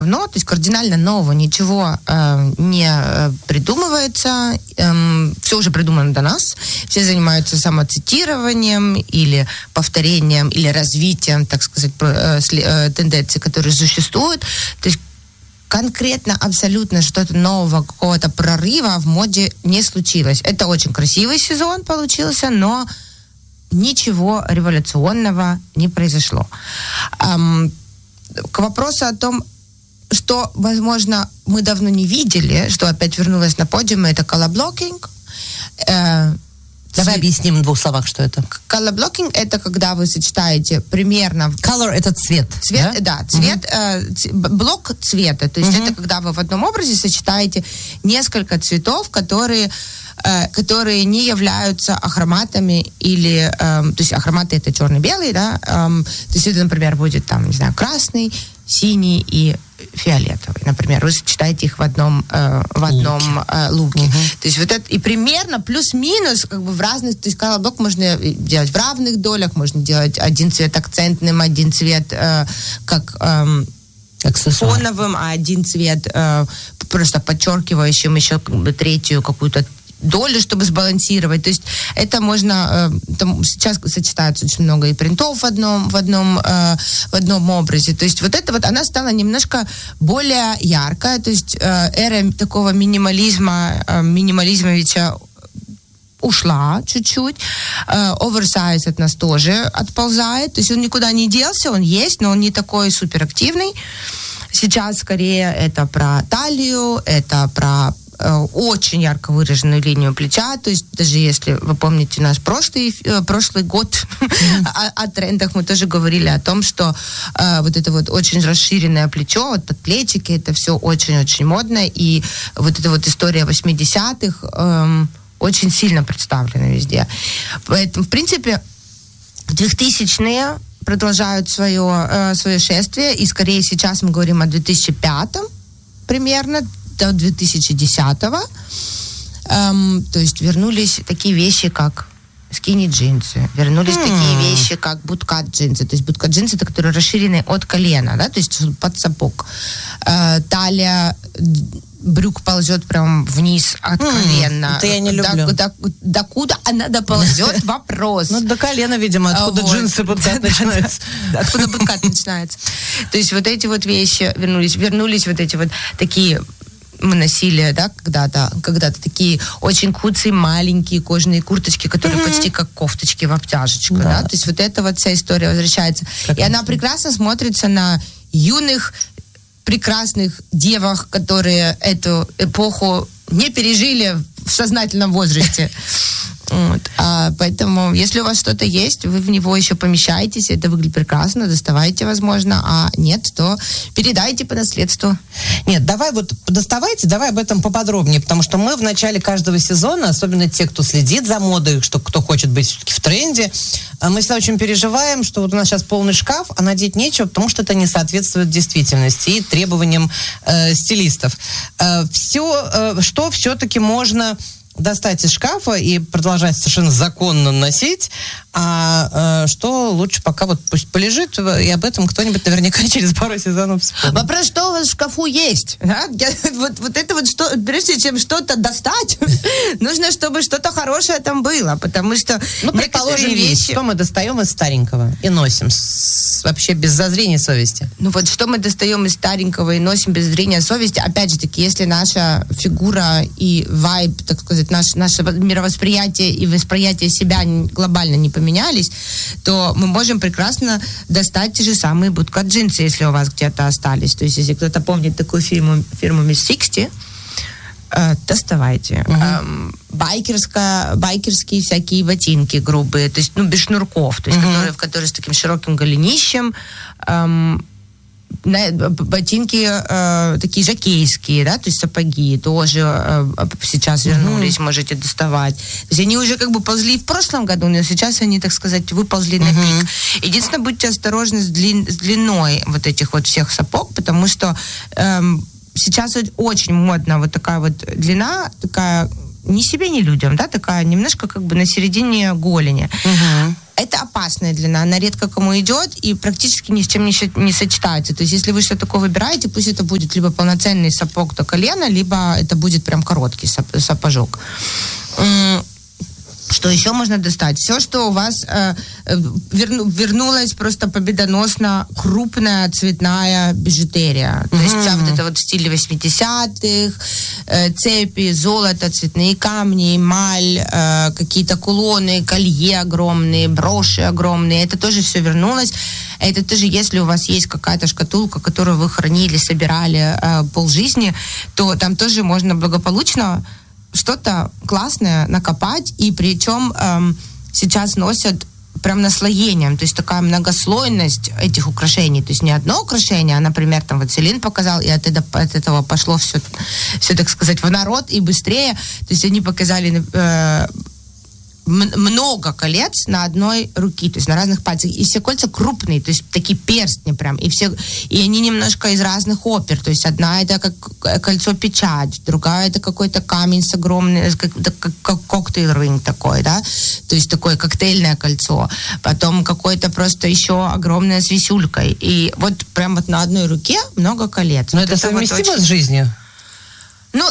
равно, то есть кардинально нового ничего не придумывается, все уже придумано до нас, все занимаются самоцитированием или повторением, или развитием, так сказать, тенденций, которые существуют, то есть конкретно абсолютно что-то нового, какого-то прорыва в моде не случилось. Это очень красивый сезон получился, но ничего революционного не произошло. К вопросу о том, что, возможно, мы давно не видели, что опять вернулось на подиум, это колорблокинг. Давай объясним в 2 словах, что это. Колорблокинг — это когда вы сочетаете примерно... Color — это цвет. Цвет, да, цвет, блок цвета. То есть это когда вы в одном образе сочетаете несколько цветов, которые не являются ахроматами или... то есть ахроматы — это черно-белый, да? То есть это, например, будет там, не знаю, красный, синий и фиолетовый, например, вы сочетаете их в одном луке. То есть вот это и примерно плюс-минус как бы в разных, то есть колорблок можно делать в равных долях, можно делать один цвет акцентным, один цвет как фоновым, а один цвет просто подчеркивающим еще как бы третью какую-то долю, чтобы сбалансировать. То есть это можно... сейчас сочетается очень много и принтов в одном образе. То есть вот это вот, она стала немножко более яркая. То есть эра такого минимализмовича ушла чуть-чуть. Оверсайз от нас тоже отползает. То есть он никуда не делся, он есть, но он не такой суперактивный. Сейчас скорее это про талию, это про очень ярко выраженную линию плеча, то есть даже если вы помните наш прошлый год о трендах, мы тоже говорили о том, что вот это вот очень расширенное плечо, вот подплечики, это все очень-очень модно, и вот эта вот история 80-х очень сильно представлена везде. Поэтому, в принципе, 2000-е продолжают свое шествие, и скорее сейчас мы говорим о 2005-м примерно, до 2010-го. То есть вернулись такие вещи, как скини-джинсы, вернулись такие вещи, как буткат-джинсы. То есть буткат-джинсы, это которые расширены от колена, да, то есть под сапог. Талия брюк ползет прям вниз откровенно. Это я не люблю. Докуда она доползет? Вопрос. Ну, до колена, видимо, откуда джинсы буткат начинаются. Откуда буткат начинается. То есть вот эти вот вещи вернулись вот эти вот такие... Мы носили, да, когда-то такие очень куцые маленькие кожаные курточки, которые почти как кофточки в обтяжечку, да. То есть вот эта вот вся история возвращается. И она прекрасно смотрится на юных, прекрасных девах, которые эту эпоху не пережили в сознательном возрасте. Вот. Поэтому, если у вас что-то есть, вы в него еще помещаетесь, это выглядит прекрасно, доставайте, возможно, а нет, то передайте по наследству. Нет, давай вот доставайте, давай об этом поподробнее, потому что мы в начале каждого сезона, особенно те, кто следит за модой, кто хочет быть все-таки в тренде, мы всегда очень переживаем, что вот у нас сейчас полный шкаф, а надеть нечего, потому что это не соответствует действительности и требованиям стилистов. Что все-таки можно достать из шкафа и продолжать совершенно законно носить, а что лучше пока вот пусть полежит, и об этом кто-нибудь наверняка через пару сезонов вспомнит. Вопрос, что у вас в шкафу есть? Да? Вот это вот, что, прежде чем что-то достать, нужно, чтобы что-то хорошее там было, потому что предположим, вещи... Что мы достаем из старенького и носим вообще без зазрения совести? Ну вот, что мы достаем из старенького и носим без зрения совести, опять же таки, если наша фигура и вайб, так сказать, наше мировосприятие и восприятие себя глобально не поменялись, то мы можем прекрасно достать те же самые буткат-джинсы, если у вас где-то остались. То есть, если кто-то помнит такую фирму Miss 60, доставайте. Байкерские всякие ботинки грубые, то есть, без шнурков, то есть, которые с таким широким голенищем, ботинки такие жокейские, да, то есть сапоги тоже сейчас вернулись, можете доставать. То есть они уже как бы ползли в прошлом году, но сейчас они, так сказать, выползли на пик. Единственное, будьте осторожны с длиной вот этих вот всех сапог, потому что сейчас очень модно вот такая вот длина, такая ни себе, ни людям, да, такая немножко как бы на середине голени. это опасная длина, она редко кому идет и практически ни с чем не сочетается. То есть, если вы что-то такое выбираете, пусть это будет либо полноценный сапог до колена, либо это будет прям короткий сапожок. Что еще можно достать? Все, что у вас вернулась просто победоносно крупная цветная бижутерия. То есть вся вот это вот в стиле 80-х, цепи, золото, цветные камни, эмаль, какие-то кулоны, колье огромные, броши огромные. Это тоже все вернулось. Это тоже, если у вас есть какая-то шкатулка, которую вы хранили, собирали полжизни, то там тоже можно благополучно что-то классное накопать, и причем сейчас носят прям наслоением, то есть такая многослойность этих украшений, то есть не одно украшение, а, например, там вот Селин показал, и от этого пошло все, так сказать, в народ и быстрее, то есть они показали много колец на одной руке, то есть на разных пальцах, и все кольца крупные, то есть такие перстни прям, и они немножко из разных опер, то есть одна это как кольцо-печать, другая это какой-то камень с огромным, как коктейл-ринг такой, да, то есть такое коктейльное кольцо, потом какое-то просто еще огромное с висюлькой, и вот прям вот на одной руке много колец. Но вот это совместимо вот очень... с жизнью? Ну,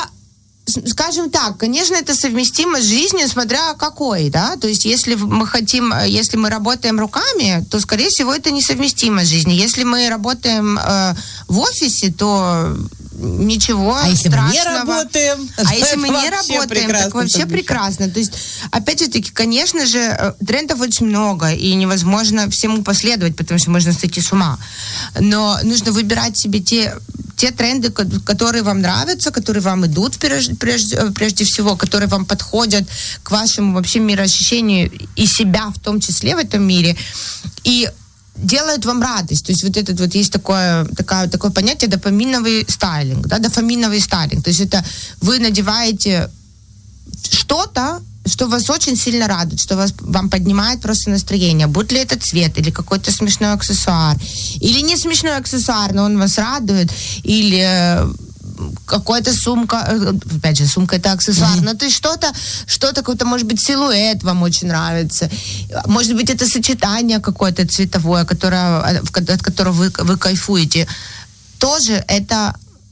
скажем так, конечно, это совместимо с жизнью, смотря какой, да, то есть если мы работаем руками, то, скорее всего, это несовместимо с жизнью. Если мы работаем в офисе, то ничего страшного. Если мы не работаем? А если мы не работаем, так вообще прекрасно. То есть, опять же таки, конечно же, трендов очень много, и невозможно всему последовать, потому что можно сойти с ума. Но нужно выбирать себе те тренды, которые вам нравятся, которые вам идут прежде всего, которые вам подходят к вашему вообще мироощущению и себя в том числе в этом мире, и делают вам радость. То есть вот этот вот есть такое понятие дофаминовый стайлинг, да, дофаминовый стайлинг. То есть это вы надеваете что-то, что вас очень сильно радует, что вам поднимает просто настроение. Будь ли это цвет, или какой-то смешной аксессуар, или не смешной аксессуар, но он вас радует, или какая-то сумка, опять же, сумка это аксессуар, но то есть что-то, какой-то, может быть, силуэт вам очень нравится, может быть, это сочетание какое-то цветовое, от которого вы кайфуете. Тоже это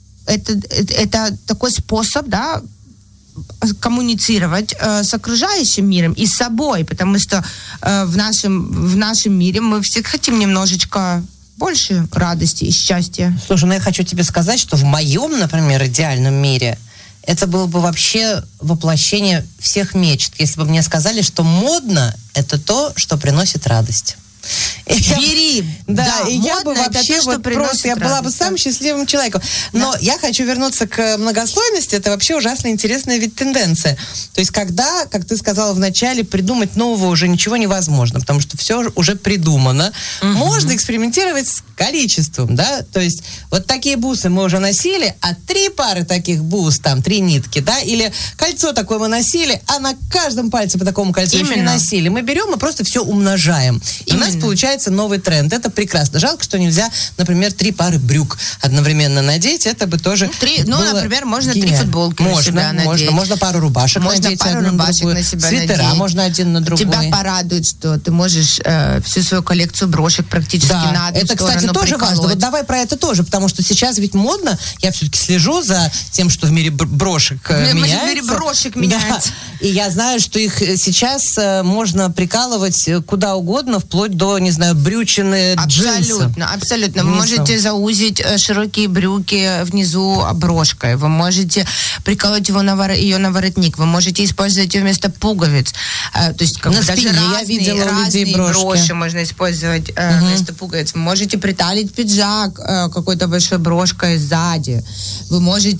такой способ, да, коммуницировать с окружающим миром и с собой, потому что в нашем мире мы все хотим немножечко больше радости и счастья. Слушай, я хочу тебе сказать, что в моем, например, идеальном мире это было бы вообще воплощение всех мечт, если бы мне сказали, что модно — это то, что приносит радость. Бери! Да, и я бы вообще вот просто, я была бы самым счастливым человеком. Но я хочу вернуться к многослойности, это вообще ужасно интересная ведь тенденция. То есть когда, как ты сказала в начале, придумать нового уже ничего невозможно, потому что все уже придумано. Можно экспериментировать с количеством, да, то есть вот такие бусы мы уже носили, а 3 пары таких бус, там, 3 нитки, да, или кольцо такое мы носили, а на каждом пальце по такому кольцу еще не носили. Мы берем и просто все умножаем. И у нас получается новый тренд. Это прекрасно. Жалко, что нельзя, например, 3 пары брюк одновременно надеть. Это бы тоже было например, можно гениально. 3 футболки на себя надеть. Можно пару рубашек надеть одну на другую. Свитера надеть. можно один на другой. Тебя порадует, что ты можешь всю свою коллекцию брошек практически на одну это, сторону кстати, тоже приколоть. важно. Вот давай про это тоже, потому что сейчас ведь модно. Я все-таки слежу за тем, что в мире брошек меняется. В мире брошек меняется. Да. И я знаю, что их сейчас можно прикалывать куда угодно, вплоть до, не знаю, брючины, джинсы. Абсолютно. Вы можете заузить широкие брюки внизу брошкой. Вы можете приколоть ее на воротник. Вы можете использовать ее вместо пуговиц. То есть на спине я видела у людей брошки можно использовать вместо пуговиц. Вы можете приталить пиджак какой-то большой брошкой сзади. Вы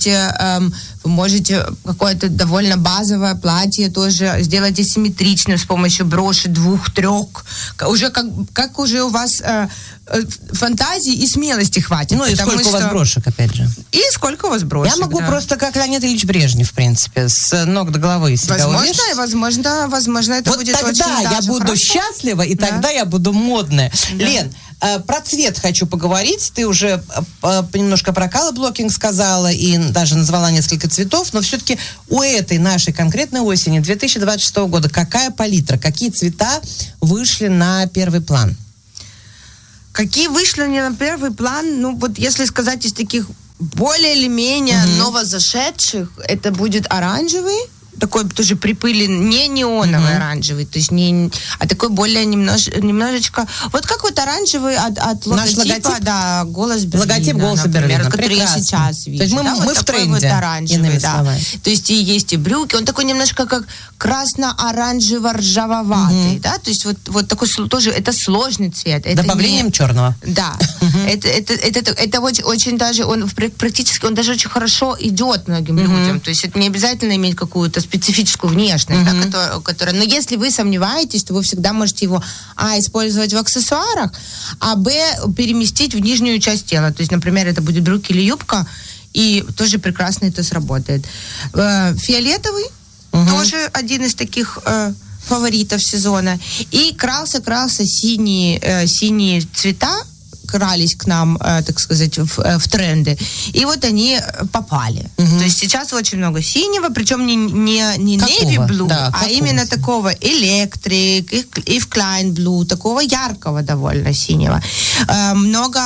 можете какое-то довольно базовое платье тоже сделать асимметричным с помощью броши 2-3. Уже как уже у вас фантазии и смелости хватит. Ну и сколько у вас брошек, опять же. И сколько у вас брошек, Я могу просто, как Леонид Ильич Брежнев, в принципе, с ног до головы себя увешать. Возможно, это вот будет очень тогда я буду хорошо. Счастлива, и тогда я буду модная. Да. Лен, про цвет хочу поговорить. Ты уже немножко про колор-блокинг сказала и даже назвала несколько цветов, но все-таки у этой нашей конкретной осени 2026 года какая палитра, какие цвета вышли на первый план? Какие вышли на первый план? Ну, вот если сказать из таких более или менее новозашедших, это будет оранжевый, такой тоже припылен, не неоновый оранжевый, то есть а такой более немножечко, вот как вот оранжевый от логотипа, да, «Голос Берлина», логотип «Голоса например, Берлина», который прекрасно. я сейчас вижу. То есть мы, да, мы вот в такой тренде, вот оранжевый, да. словами. То есть и есть и брюки, он такой немножко как красно-оранжево-ржавоватый, да, то есть вот такой тоже, это сложный цвет. Это добавлением черного. Да, это очень даже, он практически, он даже очень хорошо идет многим людям, то есть это не обязательно иметь какую-то специфическую внешность, да, которая, но если вы сомневаетесь, то вы всегда можете его, использовать в аксессуарах, переместить в нижнюю часть тела, то есть, например, это будет брюки или юбка, и тоже прекрасно это сработает. Фиолетовый, тоже один из таких фаворитов сезона, и крался синие цвета, крались к нам, так сказать, в тренды. И вот они попали. То есть сейчас очень много синего, причем не navy blue, именно такого электрик, и в Klein blue, такого яркого довольно синего. Много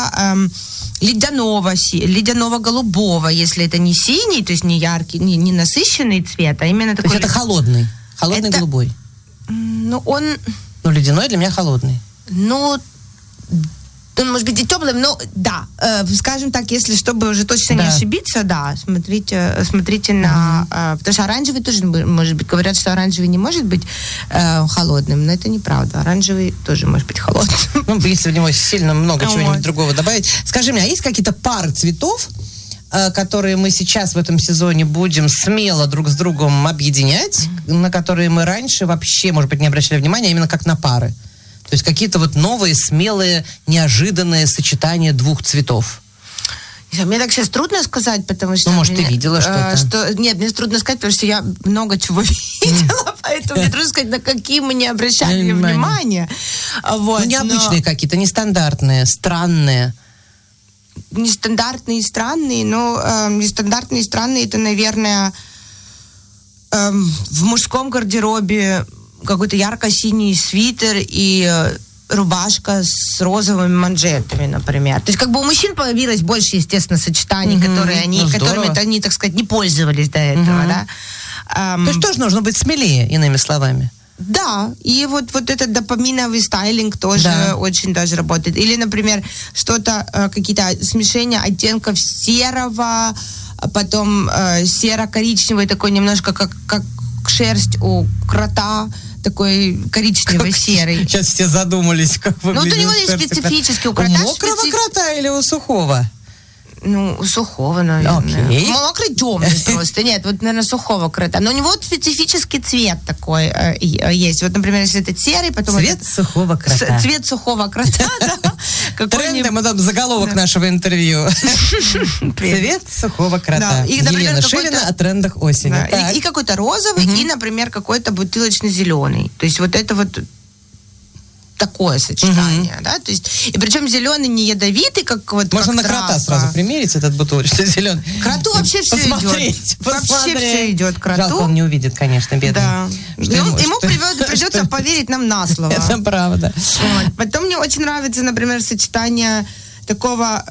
ледяного голубого, если это не синий, то есть не яркий, не насыщенный цвет, а именно такой... То есть это холодный голубой? Ну, он... Ну, ледяной для меня холодный. Ну, он может быть и теплым, но да, скажем так, если чтобы уже точно не ошибиться, да, смотрите на... потому что оранжевый тоже может быть, говорят, что оранжевый не может быть холодным, но это неправда. Оранжевый тоже может быть холодным. Ну, если в него сильно много чего-нибудь другого добавить. Скажи мне, а есть какие-то пары цветов, которые мы сейчас в этом сезоне будем смело друг с другом объединять, на которые мы раньше вообще, может быть, не обращали внимания, а именно как на пары? То есть какие-то вот новые, смелые, неожиданные сочетания двух цветов. Мне так сейчас трудно сказать, потому что... Ну, может, ты видела что-то? Нет, мне трудно сказать, потому что я много чего видела, поэтому мне трудно сказать, на какие мы не обращали внимания. Вот, необычные какие-то, нестандартные, странные. Нестандартные и странные, нестандартные и странные, это, наверное, в мужском гардеробе какой-то ярко-синий свитер и рубашка с розовыми манжетами, например. То есть как бы у мужчин появилось больше, естественно, сочетаний, которыми они, так сказать, не пользовались до этого, да. То есть тоже нужно быть смелее, иными словами. Да, и вот этот допаминовый стайлинг тоже очень даже работает. Или, например, какие-то смешения оттенков серого, потом серо-коричневый, такой немножко как шерсть у крота, такой коричнево-серый. Сейчас все задумались, как выглядит. Ну, вот у него есть специфический, у крота мокрого крота или у сухого? Ну, у сухого, наверное. Окей. Мокрый темный просто. Нет, вот, наверное, сухого крота. Но у него вот специфический цвет такой есть. Вот, например, если это серый, потом... Цвет сухого крота. Цвет сухого крота, да. Тренды, мы там заголовок нашего интервью. Цвет сухого крота. Елена Шилина о трендах осени. И какой-то розовый, и, например, какой-то бутылочно-зеленый. То есть вот это вот такое сочетание, да, то есть, и причем зеленый не ядовитый, как вот можно как на крота травка. сразу примерить этот бутылочный зеленый. Кроту вообще все идет. Вообще все идет кроту. Жалко, он не увидит, конечно, бедный. Да. Ему придется поверить нам на слово. Это правда. Вот. Потом мне очень нравится, например, сочетание такого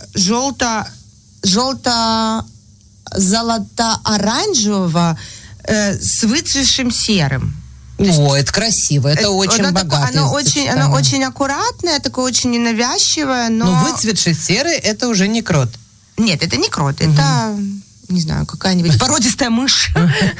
желто-золото-оранжевого с выцветшим серым. О, это красиво, это очень богатое. Оно очень аккуратное, такое очень ненавязчивое, но... Но выцветший серый, это уже не крот. Нет, это не крот, это, не знаю, какая-нибудь породистая мышь.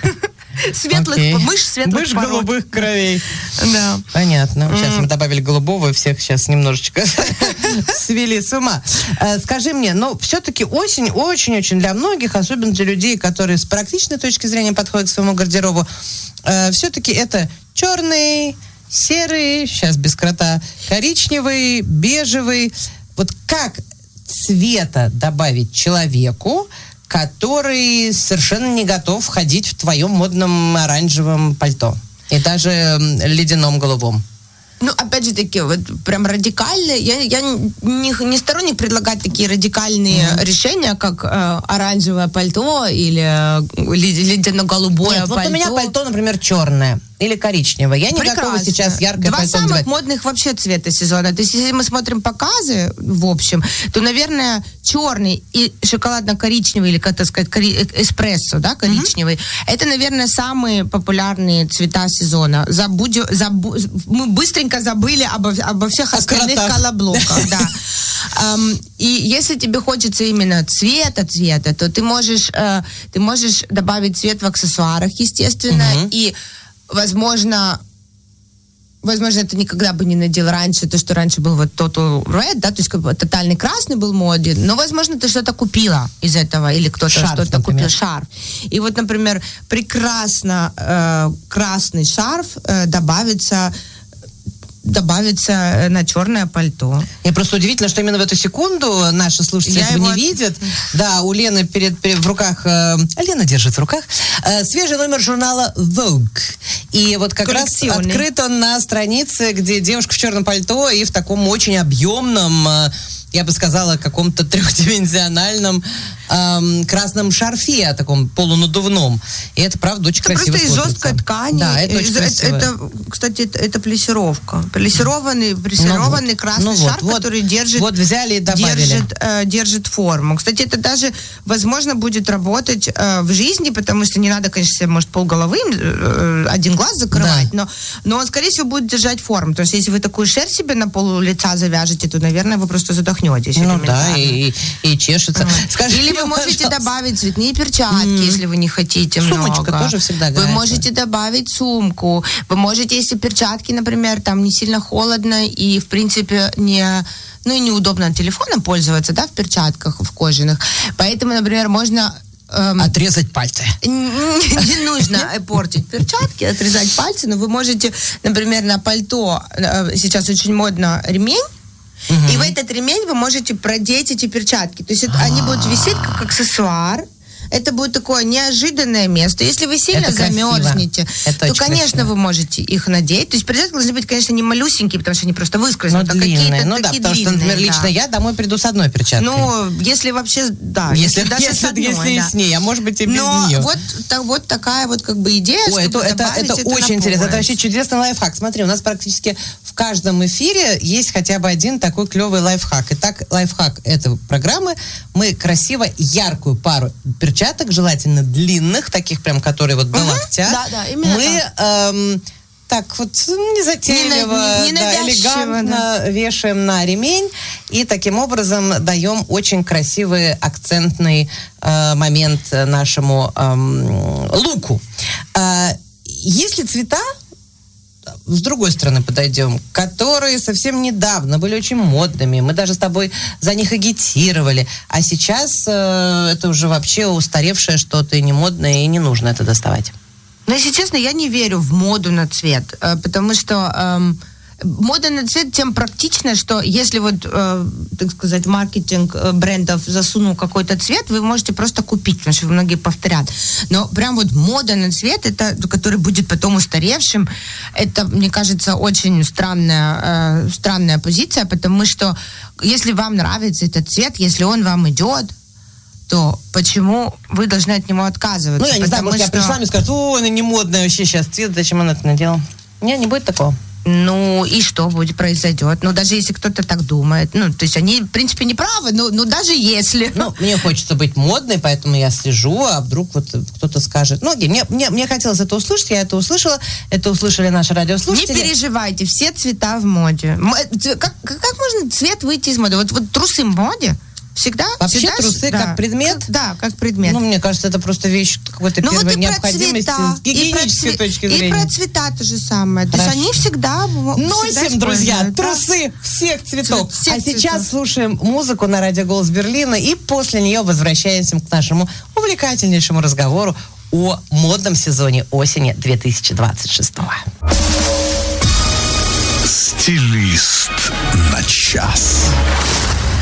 Мышь светлых мышь пород. голубых кровей. Да. Понятно. Сейчас мы добавили голубого, и всех сейчас немножечко свели с ума. Скажи мне, но все-таки осень очень-очень для многих, особенно для людей, которые с практичной точки зрения подходят к своему гардеробу, все-таки это черный, серый, сейчас без крота, коричневый, бежевый. Вот как цвета добавить человеку, который совершенно не готов ходить в твоем модном оранжевом пальто и даже ледяном голубом? Ну, опять же таки, вот прям радикальные. Я не сторонник предлагать такие радикальные решения, как оранжевое пальто или ледяно-голубое пальто. Вот у меня пальто, например, черное или коричневое. Я не готова сейчас яркое пальто Два надевать. самых модных вообще цвета сезона. То есть, если мы смотрим показы, в общем, то, наверное, черный и шоколадно-коричневый, или, как это сказать, эспрессо, да, коричневый, это, наверное, самые популярные цвета сезона. Мы быстренько забыли обо всех остальных колоблоках. Да. И если тебе хочется именно цвета, то ты можешь добавить цвет в аксессуарах, естественно, и возможно, это никогда бы не надел раньше, то, что раньше был вот Total Red, да, то есть как бы тотальный красный был моден, но, возможно, ты что-то купила из этого, или кто-то что-то купил, шарф. И вот, например, прекрасно красный шарф добавится на черное пальто. И просто удивительно, что именно в эту секунду наши слушатели этого не видят. Да, у Лены в руках... Лена держит в руках свежий номер журнала Vogue. И вот как раз открыт он на странице, где девушка в черном пальто и в таком очень объемном, я бы сказала, каком-то трехдименsionальном красном шарфе, таком полунадувном. И это, правда, очень красиво смотрится. Просто из жесткой ткани. Да, это очень красиво. Кстати, это плессировка. Прессированный красный шарф, который взяли и добавили. Держит форму. Кстати, это даже, возможно, будет работать в жизни, потому что не надо, конечно, может, полголовы, один глаз закрывать, но он, скорее всего, будет держать форму. То есть, если вы такую шерсть себе на полу лица завяжете, то, наверное, вы просто задохнетесь. Ну да, и чешется. Или вы можете добавить цветные перчатки, если вы не хотите много. Сумочка тоже всегда Вы можете добавить сумку. Вы можете, если перчатки, например, там не сильно холодно и, в принципе, неудобно телефоном пользоваться, да, в перчатках, в кожаных. Поэтому, например, можно... отрезать пальцы. Не нужно портить перчатки, отрезать пальцы, но вы можете, например, на пальто, сейчас очень модно ремень, и в этот ремень вы можете продеть эти перчатки. То есть они будут висеть как аксессуар. Это будет такое неожиданное место. Если вы сильно замерзнете, то, конечно, вы можете их надеть. То есть перчатки должны быть, конечно, не малюсенькие, потому что они просто выскользнут, а длинные. какие-то такие потому что, например, лично я домой приду с одной перчаткой. Если вообще, да. Если и с ней, а может быть и без нее. Вот такая вот как бы идея, это очень интересно. Это вообще чудесный лайфхак. Смотри, у нас практически в каждом эфире есть хотя бы один такой клевый лайфхак. Итак, лайфхак этой программы. Мы красиво яркую пару перчаток, желательно длинных, таких прям, которые вот до локтя. Да, именно мы так вот незатейливо, элегантно вешаем на ремень и таким образом даем очень красивый акцентный момент нашему луку. Если цвета, с другой стороны подойдем, которые совсем недавно были очень модными, мы даже с тобой за них агитировали, а сейчас это уже вообще устаревшее что-то и не модное, и не нужно это доставать. Но, если честно, я не верю в моду на цвет, потому что мода на цвет тем практична, что если вот, так сказать, маркетинг брендов засунул какой-то цвет, вы можете просто купить, потому что многие повторят. Но прям вот мода на цвет, это, который будет потом устаревшим, это, мне кажется, очень странная позиция, потому что если вам нравится этот цвет, если он вам идет, то почему вы должны от него отказываться? Ну, я не знаю, может, я пришла и скажу, она не модная вообще сейчас цвет, зачем она это надела? Нет, не будет такого. Ну, и что будет произойдет? Ну, даже если кто-то так думает. Ну, то есть они, в принципе, не правы, но даже если. Ну, мне хочется быть модной, поэтому я слежу, а вдруг вот кто-то скажет. Ну, мне хотелось это услышать, я это услышала, это услышали наши радиослушатели. Не переживайте, все цвета в моде. Как можно цвет выйти из моды? Вот трусы в моде? Всегда? Вообще всегда, трусы как предмет? Да, как предмет. Ну, мне кажется, это просто вещь какой-то первой необходимости с гигиенической точки зрения. И про цвета то же самое. То есть они всегда носим, друзья, трусы всех цветов. Сейчас слушаем музыку на радио «Голос Берлина» и после нее возвращаемся к нашему увлекательнейшему разговору о модном сезоне осени 2026. Стилист на час.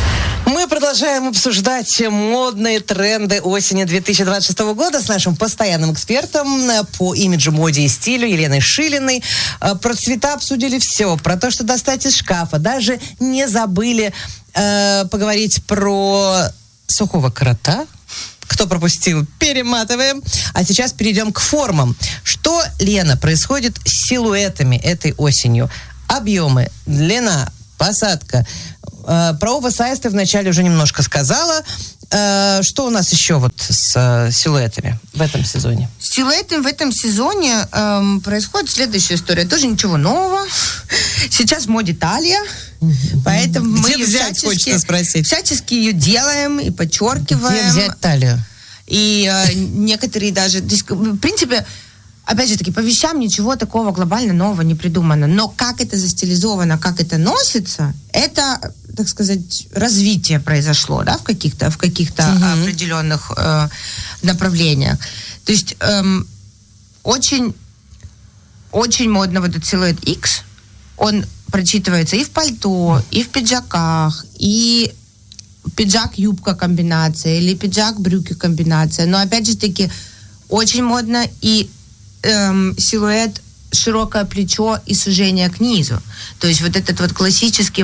Мы продолжаем обсуждать модные тренды осени 2026 года с нашим постоянным экспертом по имиджу, моде и стилю Еленой Шилиной. Про цвета обсудили все, про то, что достать из шкафа. Даже не забыли поговорить про сухого крота. Кто пропустил, перематываем. А сейчас перейдем к формам. Что, Лена, происходит с силуэтами этой осенью? Объемы, длина, посадка. Про оверсайз ты вначале уже немножко сказала. Что у нас еще вот с силуэтами в этом сезоне? С силуэтами в этом сезоне происходит следующая история. Тоже ничего нового. Сейчас в моде талия. Поэтому мы всячески ее делаем и подчеркиваем. Где взять талию? И некоторые даже... В принципе, опять же таки, по вещам ничего такого глобально нового не придумано. Но как это застилизовано, как это носится, это, так сказать, развитие произошло, да, в каких-то определенных направлениях. То есть очень, очень модно вот этот силуэт X. Он прочитывается и в пальто, и в пиджаках, и пиджак-юбка комбинация, или пиджак-брюки комбинация. Но опять же таки, очень модно и силуэт широкое плечо и сужение к низу. То есть вот этот вот классический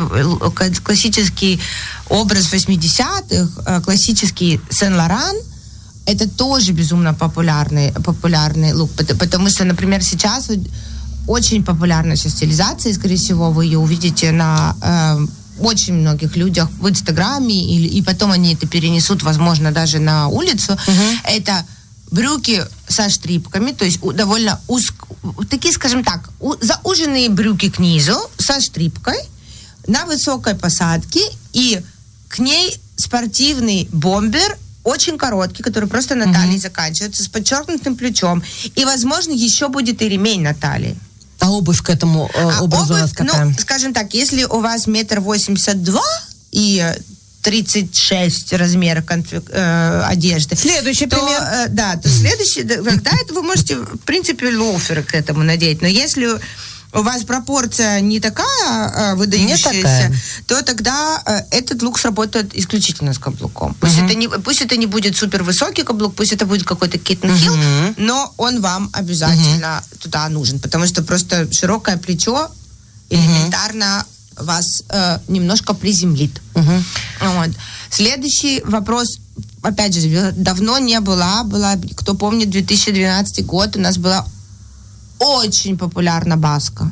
образ 80-х, классический Сен-Лоран, это тоже безумно популярный лук. Потому что, например, сейчас очень популярна сейчас стилизация, и, скорее всего, вы ее увидите на очень многих людях в Инстаграме, и потом они это перенесут, возможно, даже на улицу. Это брюки со штрипками, то есть довольно такие, скажем так, зауженные брюки к низу со штрипкой на высокой посадке, и к ней спортивный бомбер, очень короткий, который просто на талии заканчивается, с подчеркнутым плечом. И, возможно, еще будет и ремень на талии. А обувь к этому образу у нас какая? Ну, скажем так, если у вас 1,82 м и 36 размеров одежды. Следующий пример. То следующий, тогда это вы можете, в принципе, лоферы к этому надеть. Но если у вас пропорция не такая выдающаяся, то тогда этот лук сработает исключительно с каблуком. Пусть это не будет супер высокий каблук, пусть это будет какой-то киттен-хилл, но он вам обязательно туда нужен, потому что просто широкое плечо элементарно вас немножко приземлит. Вот. Следующий вопрос, опять же, давно не была, кто помнит, 2012 год, у нас была очень популярна баска.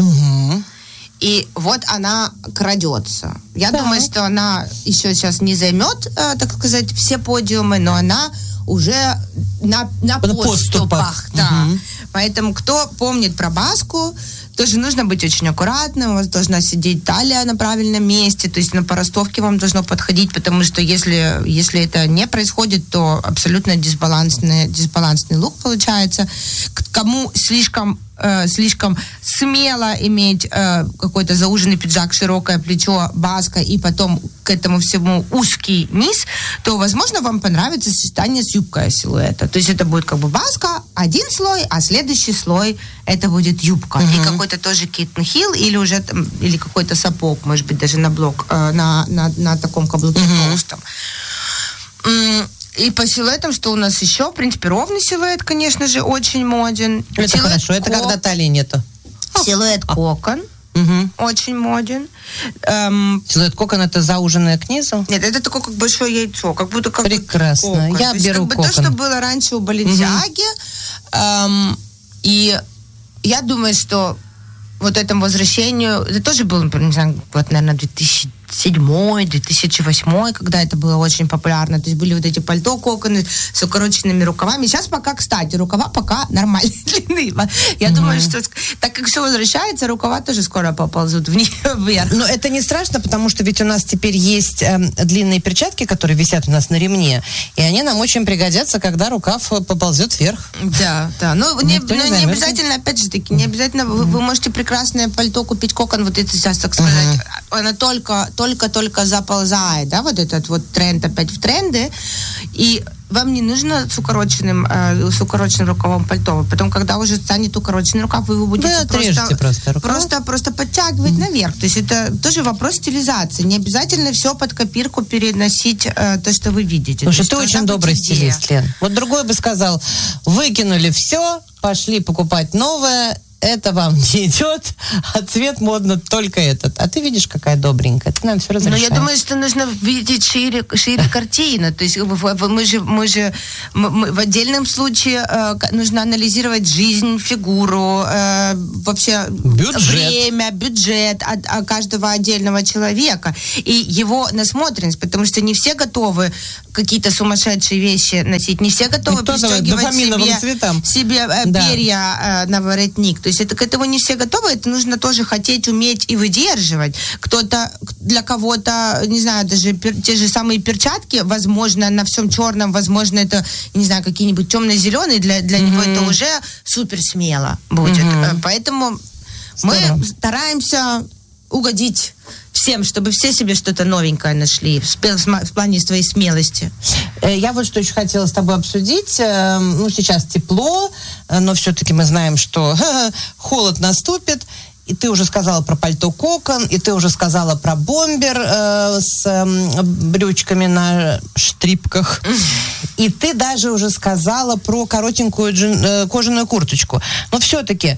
И вот она крадется. Я думаю, что она еще сейчас не займет, так сказать, все подиумы, но она уже на подступах. Да. Поэтому, кто помнит про баску, тоже нужно быть очень аккуратным, у вас должна сидеть талия на правильном месте, то есть на поростовке вам должно подходить, потому что если это не происходит, то абсолютно дисбалансный лук получается. Кому слишком смело иметь какой-то зауженный пиджак, широкое плечо, баска и потом к этому всему узкий низ, то, возможно, вам понравится сочетание с юбкой силуэта. То есть это будет как бы баска, один слой, а следующий слой это будет юбка. И какой-то тоже киттен-хилл или какой-то сапог, может быть, даже на блок, на таком каблуке толстом. И по силуэтам, что у нас еще? В принципе, ровный силуэт, конечно же, очень моден. Это силуэт хорошо, это когда талии нету. Силуэт кокон. Очень моден. Силуэт кокон — это зауженное к низу? Нет, это такое как большое яйцо, как будто как прекрасно. Кокон. Я беру кокон. То, что было раньше у Баленсиаги. И я думаю, что вот этому возвращению, это тоже был, не знаю, вот, наверное, 2007-2008, когда это было очень популярно. То есть были вот эти пальто, коконы с укороченными рукавами. Сейчас пока, кстати, рукава пока нормальной длины. Я думаю, что так как все возвращается, рукава тоже скоро поползут вверх. Но это не страшно, потому что ведь у нас теперь есть длинные перчатки, которые висят у нас на ремне, и они нам очень пригодятся, когда рукав поползет вверх. Да. Но не обязательно, опять же таки, не обязательно, вы можете прекрасное пальто купить, кокон, вот это сейчас, так сказать, она только заползает, да, вот этот вот тренд опять в тренды, и вам не нужно с укороченным рукавом пальто. Потом, когда уже станет укороченный рукав, вы его будете просто подтягивать наверх. То есть это тоже вопрос стилизации. Не обязательно все под копирку переносить то, что вы видите. Слушай, ты очень добрый стилист, Лен. Вот другой бы сказал, выкинули все, пошли покупать новое, это вам не идет, а цвет модно только этот. А ты видишь, какая добренькая. Ты нам все разрешаешь. Но я думаю, что нужно видеть шире картину. То есть мы в отдельном случае нужно анализировать жизнь, фигуру, вообще время, бюджет каждого отдельного человека и его насмотренность, потому что не все готовы какие-то сумасшедшие вещи носить, не все готовы пристегивать себе перья на воротник. То есть это к этому не все готовы, это нужно тоже хотеть, уметь и выдерживать. Для кого-то, не знаю, даже те же самые перчатки, возможно, на всем черном, возможно, это, не знаю, какие-нибудь темно-зеленые, для него это уже супер смело будет. Поэтому мы стараемся угодить всем, чтобы все себе что-то новенькое нашли в плане своей смелости. Я вот что еще хотела с тобой обсудить. Ну, сейчас тепло, но все-таки мы знаем, что холод наступит. И ты уже сказала про пальто кокон, и ты уже сказала про бомбер с брючками на штрипках. И ты даже уже сказала про коротенькую кожаную курточку. Но все-таки,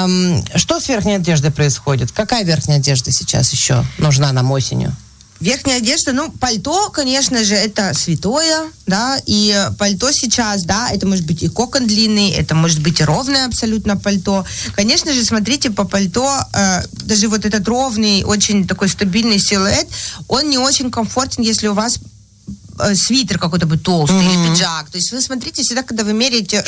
что с верхней одеждой происходит? Какая верхняя одежда сейчас еще нужна нам осенью? Верхняя одежда, пальто, конечно же, это святое, да, и пальто сейчас, да, это может быть и кокон длинный, это может быть и ровное абсолютно пальто. Конечно же, смотрите, по пальто, даже вот этот ровный, очень такой стабильный силуэт, он не очень комфортен, если у вас свитер какой-то будет толстый или пиджак. То есть вы смотрите всегда, когда вы меряете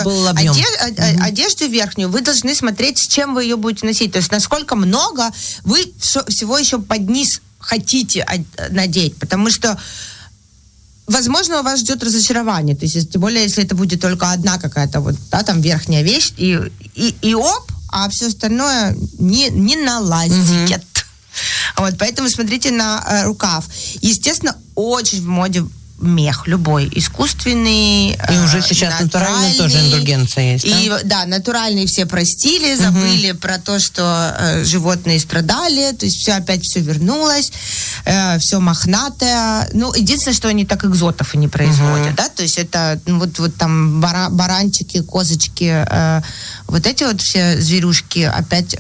одежду верхнюю, вы должны смотреть, с чем вы ее будете носить. То есть насколько много вы всего еще под низ хотите надеть, потому что, возможно, у вас ждет разочарование, то есть, тем более, если это будет только одна какая-то вот, да, там, верхняя вещь, и а все остальное не наладит. Вот, поэтому смотрите на рукав. Естественно, очень в моде мех любой, искусственный, и уже сейчас натуральный тоже индульгенция есть, да? И, да, натуральные все простили, забыли про то, что животные страдали, то есть опять все вернулось, все мохнатое. Единственное, что они так экзотов и не производят, да, то есть это вот там баранчики, козочки, вот эти вот все зверюшки опять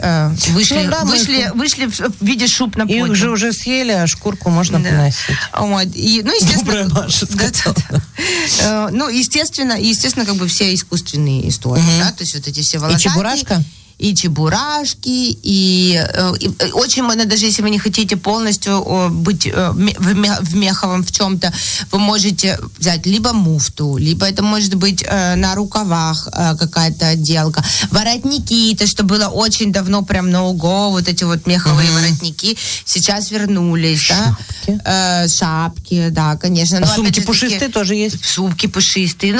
вышли в виде шуб на подиум. Их же уже съели, а шкурку можно поносить. Вот. Естественно, естественно, как бы все искусственные истории, да, то есть вот эти все волосатые. И чебурашка? И чебурашки, и очень модно, даже если вы не хотите полностью быть в меховом в чем-то, вы можете взять либо муфту, либо это может быть на рукавах какая-то отделка. Воротники, это что было очень давно прям no-go, вот эти вот меховые воротники, сейчас вернулись, шапки. Да? Шапки, да, конечно. А сумки пушистые тоже есть? Сумки пушистые,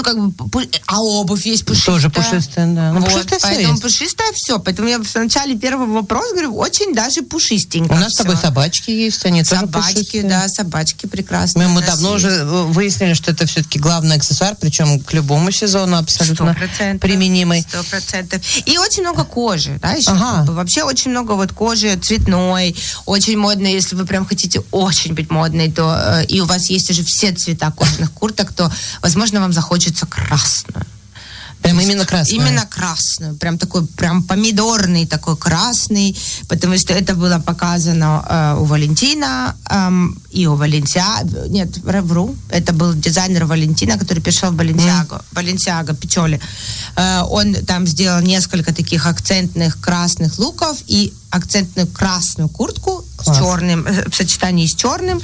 а обувь есть пушистая. Тоже пушистая, да. Вот, пушистая поэтому есть. Пушистая все. Поэтому я в начале первого вопроса говорю, очень даже пушистенько. У нас с тобой собачки есть, они тоже пушистые. Собачки, да, собачки прекрасные. Мы давно уже выяснили, что это все-таки главный аксессуар, причем к любому сезону абсолютно 100%, применимый. 100%. И очень много кожи, да, еще. Вообще очень много вот кожи цветной, очень модной. Если вы прям хотите очень быть модной, то и у вас есть уже все цвета кожаных курток, то, возможно, вам захочется красную. Прям именно красную? Именно красную. Прям такой, прям помидорный такой красный, потому что это было показано у Валентина и у Валентиаго. Нет, вру. Это был дизайнер Валентина, который пришел в Баленсиаго, Пичоли. Он там сделал несколько таких акцентных красных луков и акцентную красную куртку с черным, в сочетании с черным,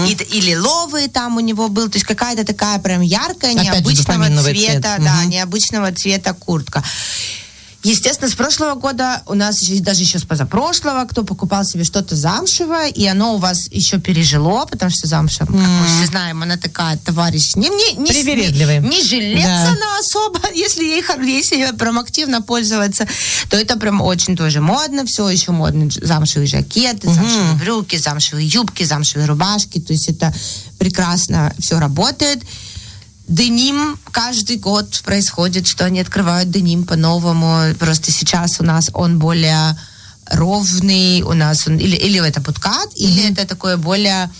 и лиловый там у него был, то есть какая-то такая прям яркая, необычного цвета, да, необычного цвета куртка. Естественно, с прошлого года у нас даже еще с позапрошлого, кто покупал себе что-то замшевое, и оно у вас еще пережило, потому что замша, как мы все знаем, она такая, товарищ, привередливый. Не жалеется она особо, если ей прям активно пользоваться, то это прям очень тоже модно, все еще модно, замшевые жакеты, замшевые брюки, замшевые юбки, замшевые рубашки, то есть это прекрасно все работает. Деним каждый год происходит, что они открывают деним по-новому. Просто сейчас у нас он более ровный, у нас он или это буткат, или это такое более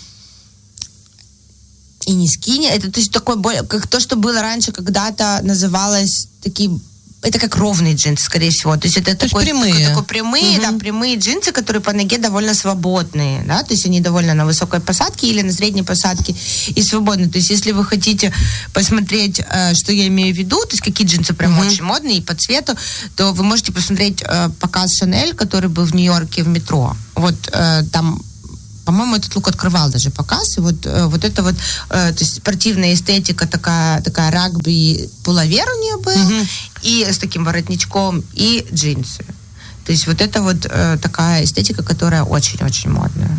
и не скини. Это то есть такое более, как то, что было раньше, когда-то называлось такие. Это как ровные джинсы, скорее всего. То есть это такой прямые, да, прямые джинсы, которые по ноге довольно свободные, да, то есть они довольно на высокой посадке или на средней посадке и свободные. То есть если вы хотите посмотреть, что я имею в виду, то есть какие джинсы прям очень модные и по цвету, то вы можете посмотреть показ Шанель, который был в Нью-Йорке в метро. Вот там, по-моему, этот лук открывал даже показ. И вот это вот, то есть спортивная эстетика, такая рагби, пуловер у нее был, и с таким воротничком, и джинсы. То есть вот это вот такая эстетика, которая очень-очень модная.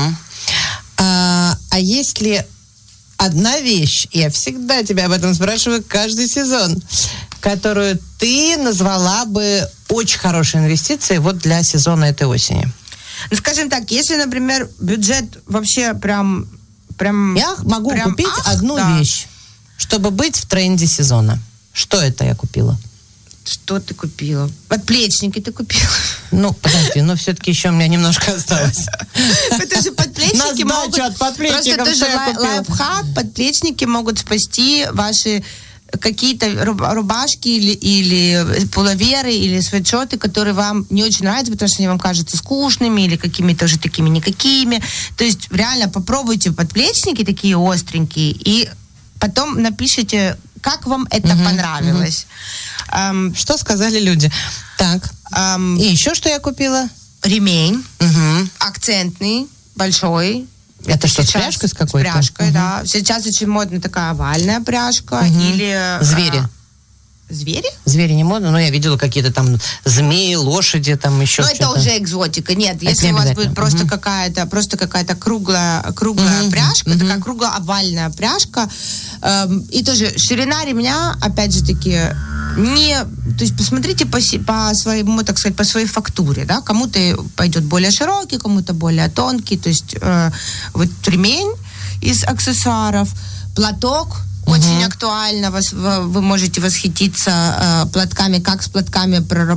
А есть ли одна вещь, я всегда тебя об этом спрашиваю каждый сезон, которую ты назвала бы очень хорошей инвестицией вот для сезона этой осени? Ну, скажем так, если, например, бюджет вообще прям я могу купить одну вещь, чтобы быть в тренде сезона. Что это я купила? Что ты купила? Подплечники ты купила. Ну, подожди, но все-таки еще у меня немножко осталось. Потому что подплечники могут... Просто тоже лайфхак. Подплечники могут спасти ваши какие-то рубашки или пуловеры, или свитшоты, которые вам не очень нравятся, потому что они вам кажутся скучными или какими-то уже такими никакими. То есть реально попробуйте подплечники такие остренькие и потом напишите, как вам это понравилось. Что сказали люди? Так. И еще что я купила? Ремень. Акцентный, большой. Это что, с пряжкой с какой-то? С пряжкой, да. Сейчас очень модна такая овальная пряжка. Или... Звери. Звери? Звери не модно, но я видела какие-то там змеи, лошади, там еще что-то. Но это уже экзотика. Нет, если у вас будет просто какая-то круглая пряжка, такая круглая овальная пряжка, и тоже ширина ремня, опять же таки, то есть посмотрите по своему, так сказать, по своей фактуре, да, кому-то пойдет более широкий, кому-то более тонкий, то есть вот ремень из аксессуаров, платок, очень актуально, вы можете восхититься платками, как с платками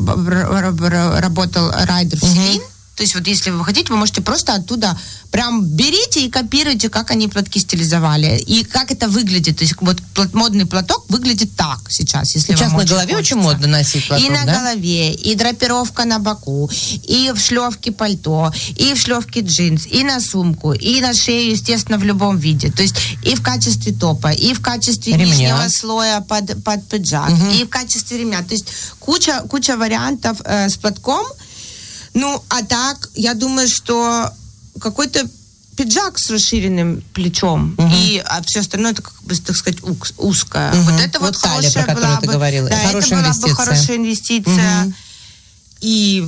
работал Райдер Селин. То есть вот если вы хотите, вы можете просто оттуда прям берите и копируйте, как они платки стилизовали. И как это выглядит. То есть вот модный платок выглядит так сейчас. Если сейчас вам на голове очень модно носить платок, и на голове, и драпировка на боку, и в шлёвке пальто, и в шлёвке джинс, и на сумку, и на шею, естественно, в любом виде. То есть и в качестве топа, и в качестве нижнего слоя под пиджак, и в качестве ремня. То есть куча вариантов с платком. Ну, а так, я думаю, что какой-то пиджак с расширенным плечом, а все остальное, это, как бы, так сказать, узкое. Вот это вот талия, хорошая про которую ты говорила. Да, это была бы хорошая инвестиция. И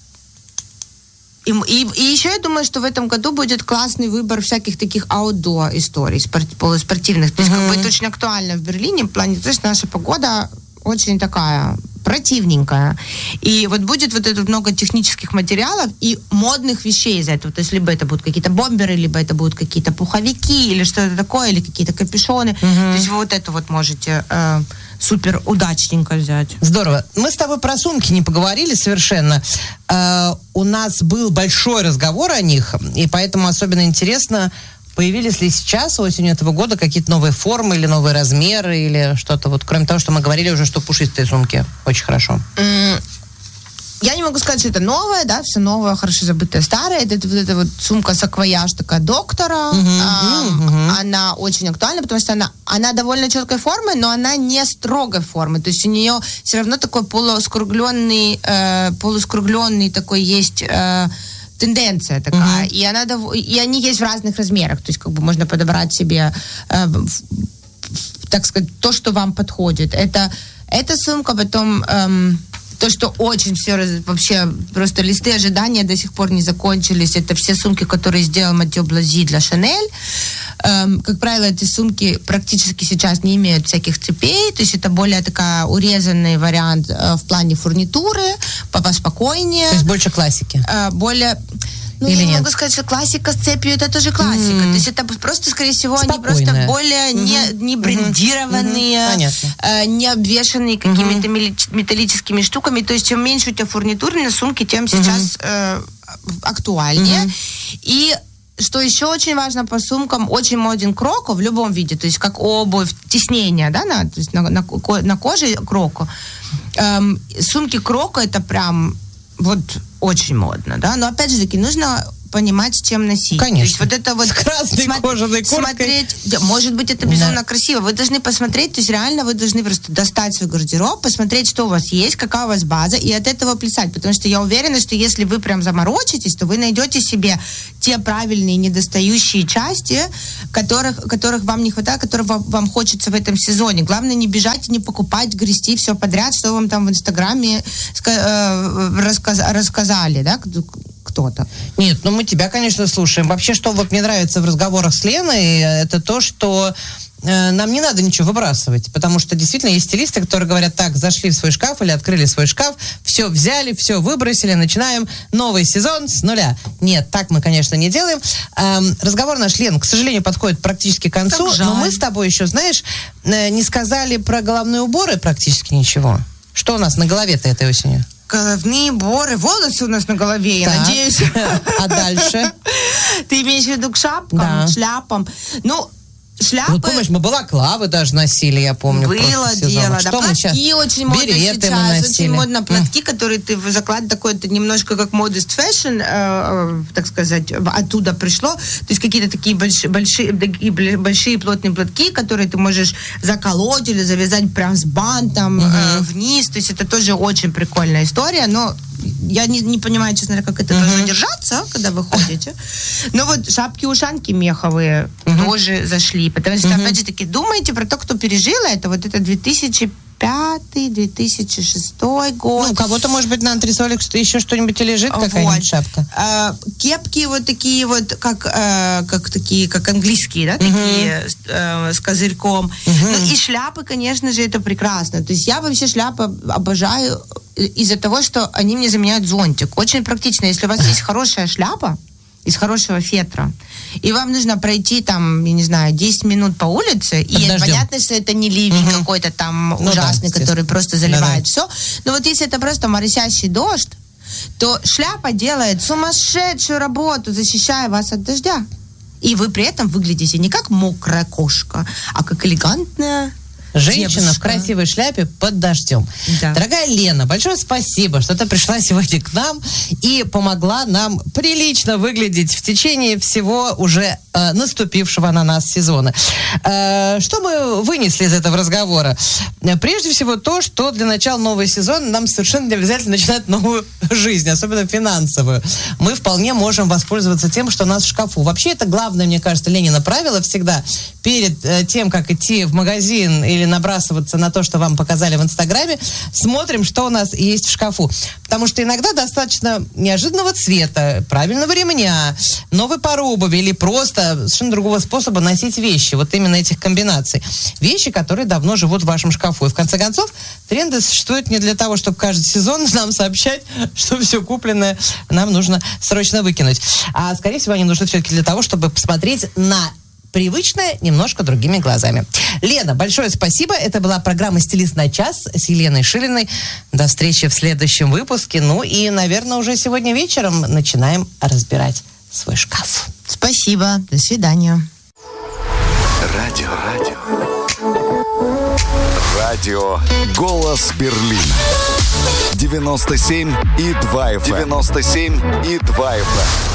еще я думаю, что в этом году будет классный выбор всяких таких аутдор историй, полуспортивных. То есть, как бы, это очень актуально в Берлине, в плане, то есть, наша погода очень такая противненькая. И вот будет вот это много технических материалов и модных вещей из этого. То есть либо это будут какие-то бомберы, либо это будут какие-то пуховики, или что-то такое, или какие-то капюшоны. То есть вы вот это вот можете супер удачненько взять. Здорово. Мы с тобой про сумки не поговорили совершенно. У нас был большой разговор о них, и поэтому особенно интересно, появились ли сейчас, осенью этого года, какие-то новые формы или новые размеры, или что-то вот, кроме того, что мы говорили уже, что пушистые сумки очень хорошо? Я не могу сказать, что это новое, да, все новое, хорошо забытое старое. Это вот сумка-саквояж такая доктора. Она очень актуальна, потому что она довольно четкой формы, но она не строгой формы. То есть у нее все равно такой полускругленный такой есть... тенденция такая, и они есть в разных размерах, то есть как бы можно подобрать себе, так сказать, то, что вам подходит. Эта сумка, потом то, что очень все вообще просто листы ожидания до сих пор не закончились, это все сумки, которые сделал Матео Блази для Шанель. Как правило, эти сумки практически сейчас не имеют всяких цепей, то есть это более такая урезанный вариант в плане фурнитуры, поспокойнее. То есть больше классики. Ну, или я не нет? могу сказать, что классика с цепью это тоже классика. То есть это просто, скорее всего, Спокойная. они просто более не брендированные, не обвешанные какими-то металлическими штуками. То есть чем меньше у тебя фурнитуры на сумке, тем сейчас актуальнее. И что еще очень важно по сумкам, очень моден кроко в любом виде, то есть как обувь, тиснение, да, то есть на коже кроко. Сумки кроко это прям вот очень модно, да, но опять же таки нужно понимать, с чем носить. Конечно. То есть вот это вот... С красной кожаной курткой. Смотреть, может быть, это безумно красиво. Вы должны посмотреть, то есть реально вы должны просто достать свой гардероб, посмотреть, что у вас есть, какая у вас база, и от этого плясать. Потому что я уверена, что если вы прям заморочитесь, то вы найдете себе те правильные недостающие части, которых вам не хватает, которых вам хочется в этом сезоне. Главное не бежать, не покупать, грести все подряд, что вам там в Инстаграме рассказали, да, кто-то. Нет, ну мы тебя, конечно, слушаем. Вообще, что вот мне нравится в разговорах с Леной, это то, что нам не надо ничего выбрасывать, потому что действительно есть стилисты, которые говорят, так, зашли в свой шкаф или открыли свой шкаф, все взяли, все выбросили, начинаем новый сезон с нуля. Нет, так мы, конечно, не делаем. Разговор наш, Лен, к сожалению, подходит практически к концу, но мы с тобой еще, знаешь, не сказали про головные уборы практически ничего. Что у нас на голове-то этой осенью? Головные уборы, волосы у нас на голове, я надеюсь. А дальше? Ты имеешь в виду к шапкам, шляпам? Ну, шляпы... Вот помнишь, мы балаклавы даже носили, я помню. Было дело, да. Платки очень модно сейчас. Очень модно платки, которые ты закладываешь, такой, это немножко как modest fashion, так сказать, оттуда пришло. То есть какие-то такие большие плотные платки, которые ты можешь заколоть или завязать прям с бантом вниз. То есть это тоже очень прикольная история, но я не понимаю, честно говоря, как это должно держаться, когда вы ходите. Но вот шапки-ушанки меховые тоже зашли. Потому что, опять же таки, думайте про то, кто пережил это. Вот это 2005-2006 год. Ну, у кого-то, может быть, на антресолях еще что-нибудь и лежит, какая-нибудь шапка. Кепки вот такие вот, как английские, да, такие с козырьком. Ну, и шляпы, конечно же, это прекрасно. То есть я вообще шляпы обожаю из-за того, что они мне заменяют зонтик. Очень практично. Если у вас есть хорошая шляпа из хорошего фетра, и вам нужно пройти там, я не знаю, 10 минут по улице, и понятно, что это не ливень какой-то там ужасный, который просто заливает все. Но вот если это просто моросящий дождь, то шляпа делает сумасшедшую работу, защищая вас от дождя. И вы при этом выглядите не как мокрая кошка, а как элегантная женщина девушка в красивой шляпе под дождем. Да. Дорогая Лена, большое спасибо, что ты пришла сегодня к нам и помогла нам прилично выглядеть в течение всего уже наступившего на нас сезона. Что мы вынесли из этого разговора? Прежде всего то, что для начала нового сезона нам совершенно не обязательно начинать новую жизнь, особенно финансовую. Мы вполне можем воспользоваться тем, что у нас в шкафу. Вообще это главное, мне кажется, Ленина правило всегда перед тем, как идти в магазин или набрасываться на то, что вам показали в Инстаграме, смотрим, что у нас есть в шкафу. Потому что иногда достаточно неожиданного цвета, правильного ремня, новой пары обуви или просто совершенно другого способа носить вещи. Вот именно этих комбинаций. Вещи, которые давно живут в вашем шкафу. И в конце концов, тренды существуют не для того, чтобы каждый сезон нам сообщать, что все купленное нам нужно срочно выкинуть. А, скорее всего, они нужны все-таки для того, чтобы посмотреть на привычное немножко другими глазами. Лена, большое спасибо. Это была программа «Стилист на час» с Еленой Шилиной. До встречи в следующем выпуске. Ну и, наверное, уже сегодня вечером начинаем разбирать свой шкаф. Спасибо. До свидания. Радио «Голос Берлина». 97,2 FM. 97,2 FM.